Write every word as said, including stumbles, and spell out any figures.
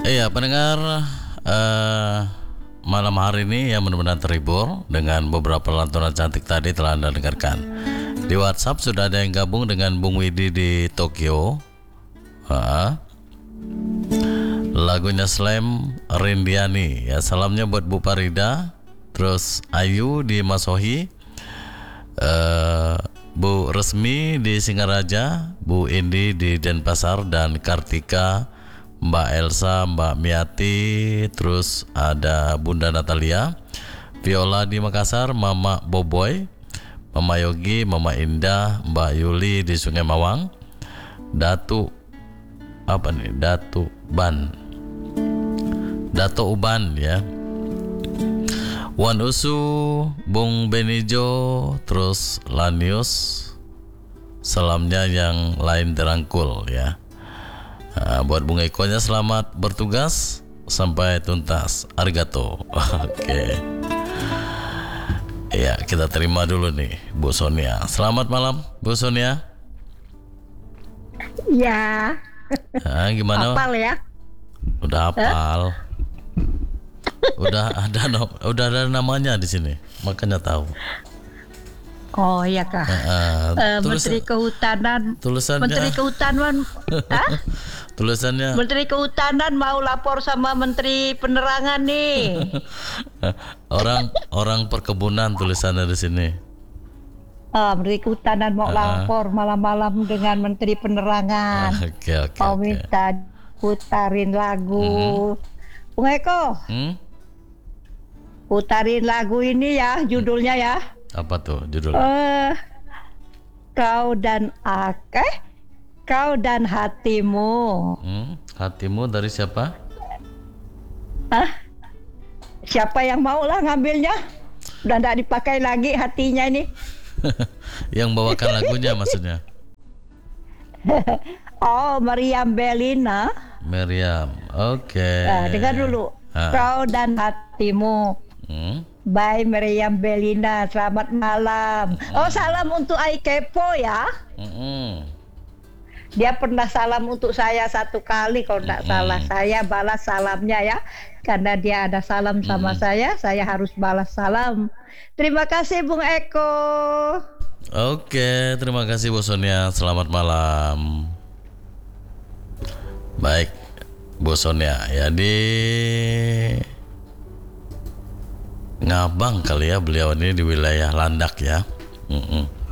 Iya, pendengar, eh, malam hari ini yang benar-benar terhibur dengan beberapa lantunan cantik tadi telah Anda dengarkan. Di WhatsApp sudah ada yang gabung dengan Bung Widi di Tokyo. Ha? Lagunya Slam Rindiani. Ya, salamnya buat Bu Parida, terus Ayu di Masohi, uh, Bu Resmi di Singaraja, Bu Indi di Denpasar, dan Kartika, Mbak Elsa, Mbak Miati, terus ada Bunda Natalia, Viola di Makassar, Mama Boboy, Mama Yogi, Mama Indah, Mbak Yuli di Sungai Mawang, Datu apa nih? Datu Ban, Dato Uban ya, Wan Usu, Bung Benijo, terus Lanius, salamnya yang lain terangkul ya. Nah, buat Bung Eko-nya selamat bertugas sampai tuntas. Arigato. Oke. Okay. Ya, kita terima dulu nih Bu Sonia. Selamat malam Bu Sonia. Ya. Nah, gimana? Hafal ya? Udah hafal. Udah ada no, udah ada namanya di sini, makanya tahu. Oh iya kah? Uh, uh, tulis, Menteri Kehutanan. Tulisannya. Menteri Kehutanan. Hah? Tulisannya. Menteri Kehutanan mau lapor sama Menteri Penerangan nih. orang orang perkebunan tulisannya di sini. Oh, Menteri Kehutanan mau uh, lapor malam-malam dengan Menteri Penerangan. Oke uh, oke. Okay, mau okay. minta putarin lagu. Mm-hmm. Bung Eko. Hmm? Putarin lagu ini ya, judulnya ya. Apa tuh judulnya? Uh, kau dan aku, kau dan hatimu. Hmm, hatimu dari siapa? Hah? Siapa yang mau lah ngambilnya? Udah tidak dipakai lagi hatinya ini. Yang bawakan lagunya maksudnya? Oh, Meriam Bellina. Meriam, oke. Okay. Nah, dengar dulu. Ah. Kau dan hatimu. Hmm? Bye Meriam Bellina, selamat malam. Hmm. Oh, salam untuk Ai Kepo ya. Hmm. Dia pernah salam untuk saya satu kali kalau tidak hmm. salah. Saya balas salamnya ya. Karena dia ada salam sama hmm. saya, saya harus balas salam. Terima kasih Bung Eko. Oke, terima kasih Bu Sonia. Selamat malam. Baik, Bu Sonia ya, di Ngabang kali ya beliau ini, di wilayah Landak ya. Mm-mm.